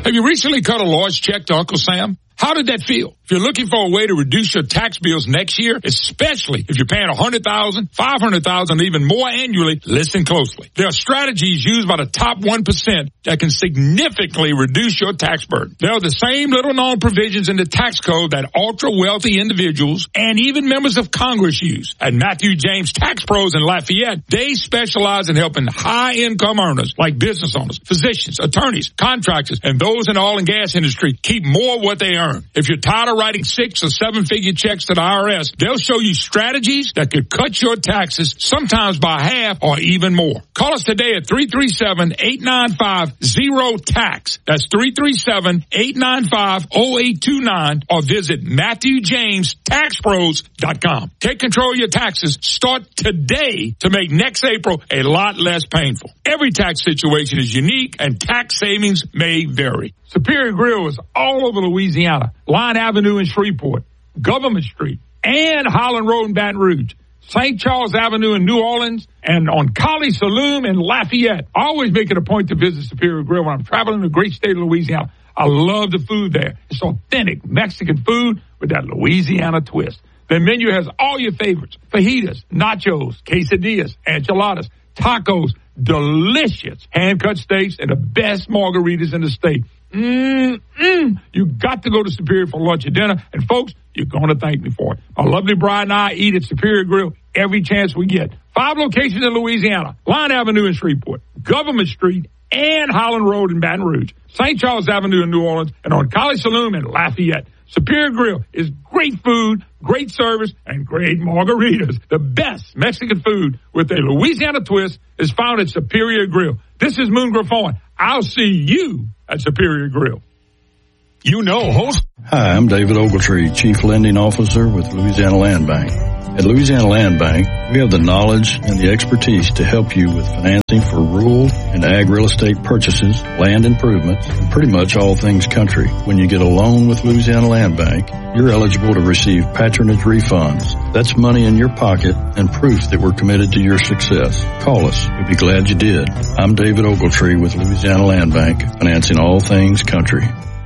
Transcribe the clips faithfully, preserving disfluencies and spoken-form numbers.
Have you recently cut a large check to Uncle Sam? How did that feel? If you're looking for a way to reduce your tax bills next year, especially if you're paying one hundred thousand dollars, five hundred thousand dollars, even more annually, listen closely. There are strategies used by the top one percent that can significantly reduce your tax burden. There are the same little-known provisions in the tax code that ultra-wealthy individuals and even members of Congress use. At Matthew James Tax Pros in Lafayette, they specialize in helping high-income earners like business owners, physicians, attorneys, contractors, and those in the oil and gas industry keep more of what they earn. If you're tired of writing six or seven figure checks to the I R S, they'll show you strategies that could cut your taxes sometimes by half or even more. Call us today at three three seven, eight nine five, zero tax. That's three three seven, eight nine five, zero eight two nine or visit Matthew James Tax Pros dot com. Take control of your taxes. Start today to make next April a lot less painful. Every tax situation is unique and tax savings may vary. Superior Grill is all over Louisiana. Line Avenue in Shreveport, Government Street, and Holland Road in Baton Rouge, Saint Charles Avenue in New Orleans, and on Collie Saloon in Lafayette. I always make it a point to visit Superior Grill when I'm traveling the great state of Louisiana. I love the food there. It's authentic Mexican food with that Louisiana twist. Their menu has all your favorites: fajitas, nachos, quesadillas, enchiladas, tacos, delicious hand-cut steaks, and the best margaritas in the state. Mm-mm. You got to go to Superior for lunch or dinner. And, folks, you're going to thank me for it. My lovely bride and I eat at Superior Grill every chance we get. Five locations in Louisiana: Line Avenue in Shreveport, Government Street, and Holland Road in Baton Rouge, Saint Charles Avenue in New Orleans, and on Collie Saloon in Lafayette. Superior Grill is great food, great service, and great margaritas. The best Mexican food with a Louisiana twist is found at Superior Grill. This is Moon Griffon. I'll see you at Superior Grill. You know, host. Hi, I'm David Ogletree, Chief Lending Officer with Louisiana Land Bank. At Louisiana Land Bank, we have the knowledge and the expertise to help you with financing for rural and ag real estate purchases, land improvements, and pretty much all things country. When you get a loan with Louisiana Land Bank, you're eligible to receive patronage refunds. That's money in your pocket and proof that we're committed to your success. Call us. We'll be glad you did. I'm David Ogletree with Louisiana Land Bank, financing all things country.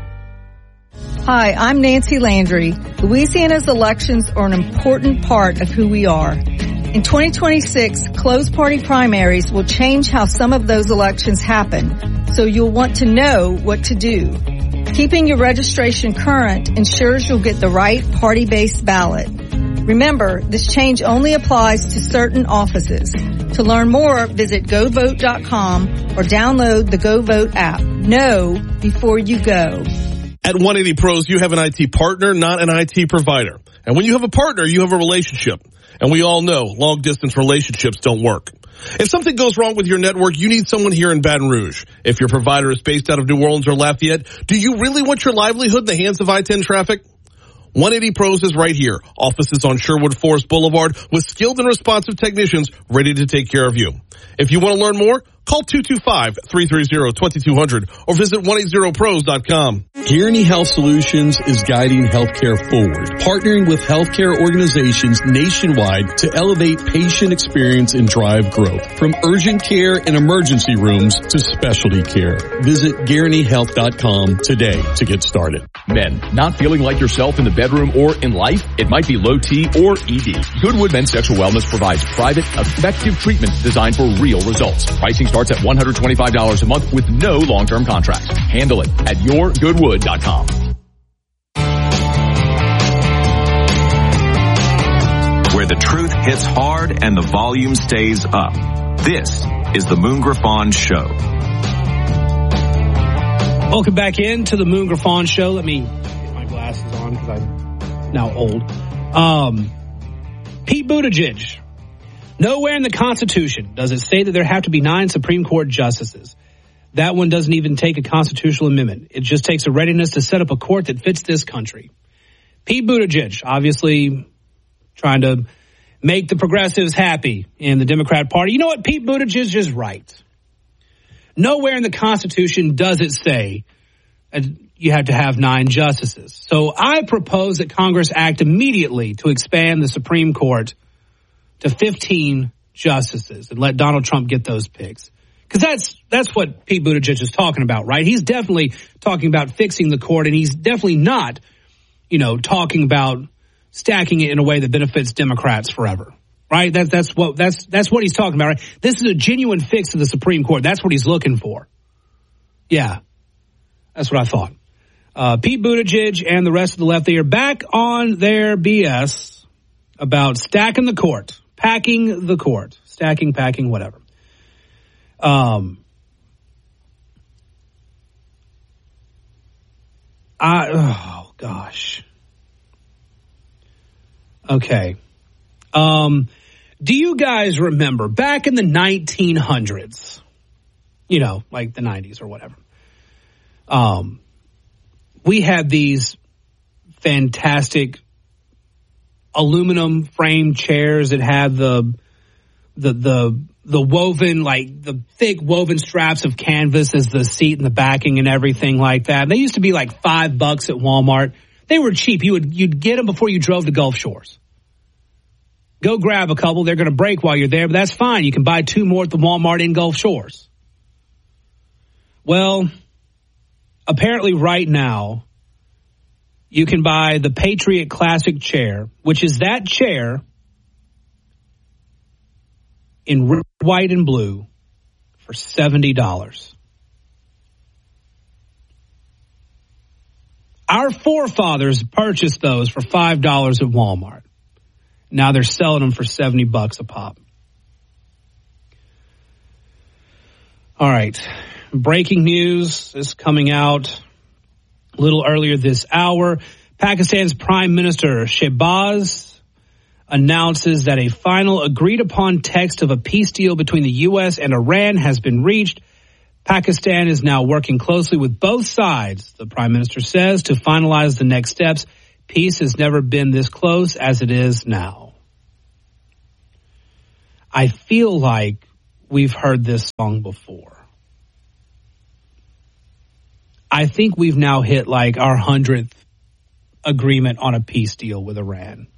Hi, I'm Nancy Landry. Louisiana's elections are an important part of who we are. In twenty twenty-six, closed party primaries will change how some of those elections happen, so you'll want to know what to do. Keeping your registration current ensures you'll get the right party-based ballot. Remember, this change only applies to certain offices. To learn more, visit go vote dot com or download the GoVote app. Know before you go. At one eighty Pros, you have an I T partner, not an I T provider. And when you have a partner, you have a relationship. And we all know long-distance relationships don't work. If something goes wrong with your network, you need someone here in Baton Rouge. If your provider is based out of New Orleans or Lafayette, do you really want your livelihood in the hands of I ten traffic? one eighty Pros is right here. Offices on Sherwood Forest Boulevard with skilled and responsive technicians ready to take care of you. If you want to learn more, call two two five, three three zero, two two zero zero or visit one eighty pros dot com. Guaranty Health Solutions is guiding healthcare forward, partnering with healthcare organizations nationwide to elevate patient experience and drive growth. From urgent care and emergency rooms to specialty care. Visit guaranty health dot com today to get started. Men, not feeling like yourself in the bedroom or in life? It might be low T or E D. Goodwood Men's Sexual Wellness provides private, effective treatments designed for real results. Pricing starts at one hundred twenty-five dollars a month with no long-term contracts. Handle it at your goodwood dot com. Where the truth hits hard and the volume stays up. This is the Moon Griffon Show. Welcome back into the Moon Griffon Show. Let me get my glasses on because I'm now old. Um, Pete Buttigieg. Nowhere in the Constitution does it say that there have to be nine Supreme Court justices. That one doesn't even take a constitutional amendment. It just takes a readiness to set up a court that fits this country. Pete Buttigieg, obviously trying to make the progressives happy in the Democrat Party. You know what? Pete Buttigieg is right. Nowhere in the Constitution does it say you have to have nine justices. So I propose that Congress act immediately to expand the Supreme Court to fifteen justices and let Donald Trump get those picks. Because that's that's what Pete Buttigieg is talking about, right? He's definitely talking about fixing the court, and he's definitely not, you know, talking about stacking it in a way that benefits Democrats forever, right? That, that's what that's that's what he's talking about, right? This is a genuine fix to the Supreme Court. That's what he's looking for. Yeah, that's what I thought. Uh, Pete Buttigieg and the rest of the left, they are back on their B S about stacking the court, packing the court, stacking, packing, whatever. Um, I, oh gosh. Okay. Um, do you guys remember back in the nineteen hundreds, you know, like the nineties or whatever, um, we had these fantastic aluminum frame chairs that had the, the, the, the woven, like the thick woven straps of canvas as the seat and the backing and everything like that. They used to be like five bucks at Walmart. They were cheap. You would, you'd get them before you drove to Gulf Shores. Go grab a couple. They're going to break while you're there, but that's fine. You can buy two more at the Walmart in Gulf Shores. Well, apparently right now, you can buy the Patriot Classic chair, which is that chair in red, white, and blue for seventy dollars. Our forefathers purchased those for five dollars at Walmart. Now they're selling them for seventy bucks a pop. All right. Breaking news is coming out a little earlier this hour. Pakistan's Prime Minister Shehbaz announces that a final agreed-upon text of a peace deal between the U S and Iran has been reached. Pakistan is now working closely with both sides, the Prime Minister says, to finalize the next steps. Peace has never been this close as it is now. I feel like we've heard this song before. I think we've now hit like our hundredth agreement on a peace deal with Iran.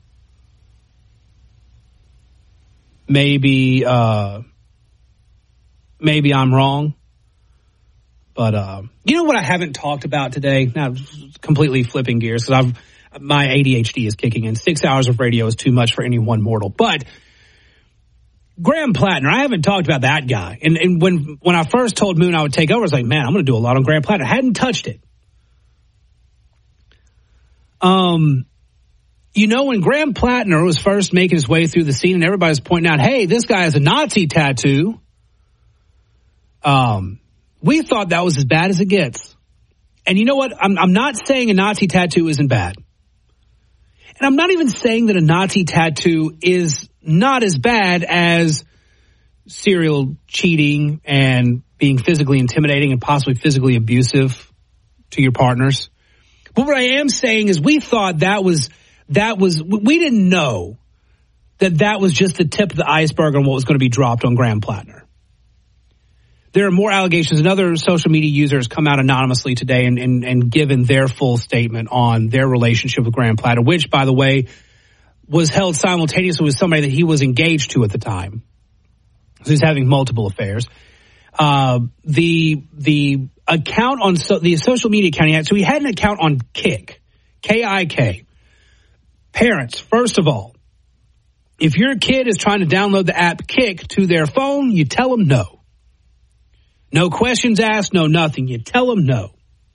Maybe, uh, maybe I'm wrong, but uh, you know what I haven't talked about today? Now, completely flipping gears because I've my A D H D is kicking in. Six hours of radio is too much for any one mortal. But Graham Plattner, I haven't talked about that guy. And, and when when I first told Moon I would take over, I was like, man, I'm going to do a lot on Graham Plattner. I hadn't touched it. Um. You know, when Graham Plattner was first making his way through the scene and everybody's pointing out, hey, this guy has a Nazi tattoo, um, we thought that was as bad as it gets. And you know what? I'm, I'm not saying a Nazi tattoo isn't bad. And I'm not even saying that a Nazi tattoo is not as bad as serial cheating and being physically intimidating and possibly physically abusive to your partners. But what I am saying is we thought that was... That was, we didn't know that that was just the tip of the iceberg on what was going to be dropped on Graham Plattner. There are more allegations. Another social media users come out anonymously today and, and, and given their full statement on their relationship with Graham Plattner, which, by the way, was held simultaneously with somebody that he was engaged to at the time. So he's having multiple affairs. Uh, the, the account on so, the social media account he had, so he had an account on Kik, K I K. Parents, first of all, if your kid is trying to download the app Kik to their phone, you tell them no. No questions asked, no nothing. You tell them no.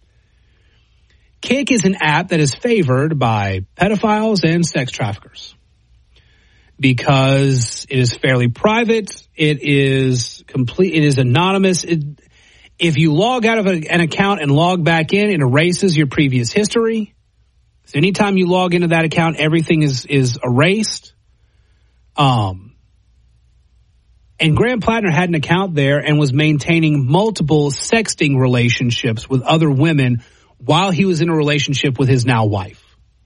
Kik is an app that is favored by pedophiles and sex traffickers because it is fairly private. It is complete. It is anonymous. It, if you log out of a, an account and log back in, it erases your previous history. So anytime you log into that account, everything is, is erased. Um, and Graham Plattner had an account there and was maintaining multiple sexting relationships with other women while he was in a relationship with his now wife.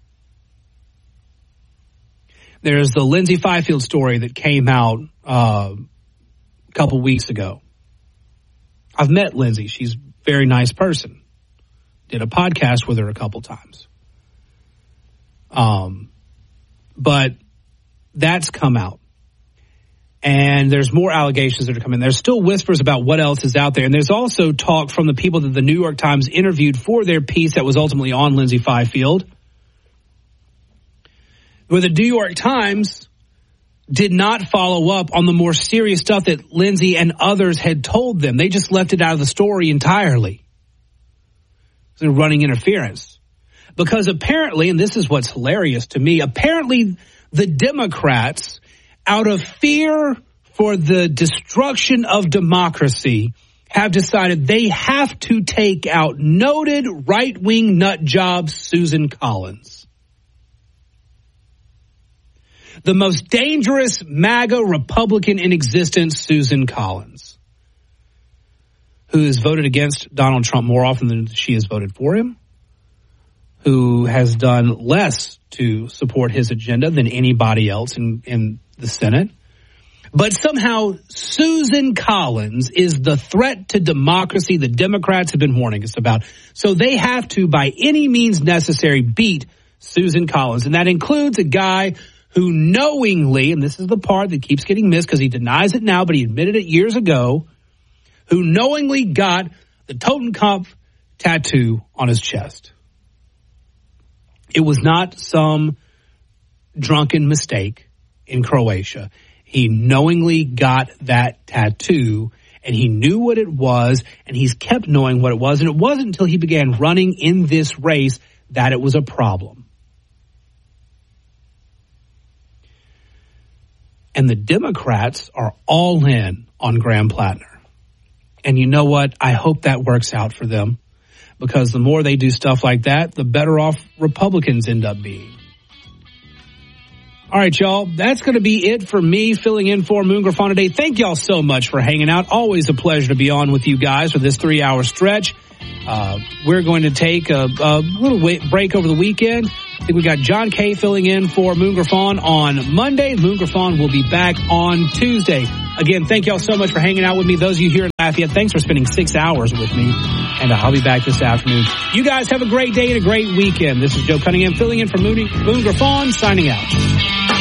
There's the Lindsay Fifield story that came out uh, a couple weeks ago. I've met Lindsay. She's a very nice person. Did a podcast with her a couple times. Um, but that's come out. And there's more allegations that are coming. There's still whispers about what else is out there. And there's also talk from the people that the New York Times interviewed for their piece that was ultimately on Lindsey Fifield, where the New York Times did not follow up on the more serious stuff that Lindsey and others had told them. They just left it out of the story entirely. They're running interference. Because apparently, and this is what's hilarious to me, apparently the Democrats, out of fear for the destruction of democracy, have decided they have to take out noted right-wing nut job Susan Collins. The most dangerous MAGA Republican in existence, Susan Collins, who has voted against Donald Trump more often than she has voted for him, who has done less to support his agenda than anybody else in, in the Senate. But somehow Susan Collins is the threat to democracy the Democrats have been warning us about. So they have to, by any means necessary, beat Susan Collins. And that includes a guy who knowingly, and this is the part that keeps getting missed because he denies it now, but he admitted it years ago, who knowingly got the Totenkopf tattoo on his chest. It was not some drunken mistake in Croatia. He knowingly got that tattoo, and he knew what it was, and he's kept knowing what it was. And it wasn't until he began running in this race that it was a problem. And the Democrats are all in on Graham Plattner. And you know what? I hope that works out for them, because the more they do stuff like that, the better off Republicans end up being. All right, y'all, that's going to be it for me filling in for Moon Griffon today. Thank y'all so much for hanging out. Always a pleasure to be on with you guys for this three-hour stretch. Uh, we're going to take a, a little wait, break over the weekend. I think we got John Kay filling in for Moon Griffon on Monday. Moon Griffon will be back on Tuesday. Again, thank y'all so much for hanging out with me. Those of you here in Lafayette, thanks for spending six hours with me. And I'll be back this afternoon. You guys have a great day and a great weekend. This is Joe Cunningham filling in for Moon, Moon Griffon, signing out.